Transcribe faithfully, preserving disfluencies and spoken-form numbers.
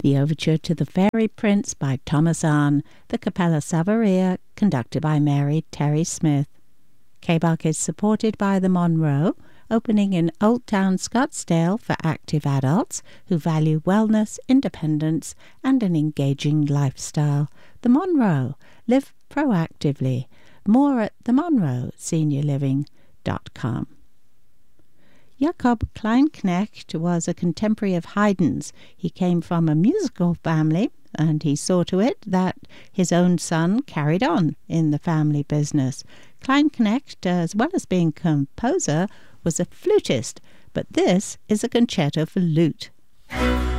The Overture to the Fairy Prince by Thomas Arne, the Capella Savaria, conducted by Mary Terry Smith. K-Bach is supported by the Monroe, opening in Old Town Scottsdale for active adults who value wellness, independence, and an engaging lifestyle. The Monroe. Live proactively. More at the monroe senior living dot com. Jakob Kleinknecht was a contemporary of Haydn's. He came from a musical family, and he saw to it that his own son carried on in the family business. Kleinknecht, as well as being composer, was a flutist, but this is a concerto for lute.